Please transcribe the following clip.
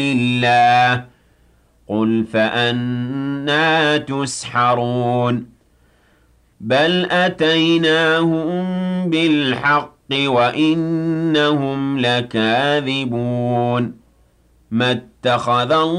الله قل فأنى تسحرون بل أتيناهم بالحق وإنهم لكاذبون ما اتخذ